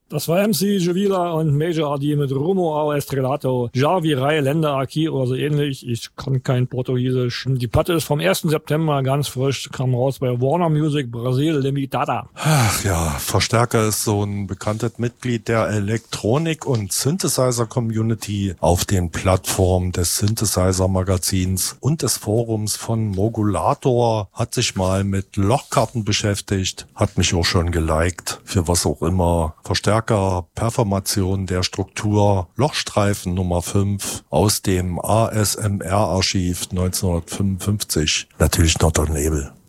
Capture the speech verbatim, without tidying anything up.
Das war M C Juvila und Major A D mit Rumo ao Estrelato, Ja wie Reihe Länder Aki oder so ähnlich. Ich kann kein Portugiesisch. Die Platte ist vom ersten September, ganz frisch, kam raus bei Warner Music Brasil Limitada. Ach ja, Verstärker ist so ein bekanntes Mitglied der Elektronik- und Synthesizer-Community auf den Plattformen des Synthesizer-Magazins und des Forums von Mogulator, hat sich mal mit Lochkarten beschäftigt, hat mich auch schon geliked, für was auch immer. Verstärker Performation der Struktur Lochstreifen Nummer fünf aus dem A S M R-Archiv neunzehnhundertfünfundfünfzig. Natürlich Nordrhein-Nebel.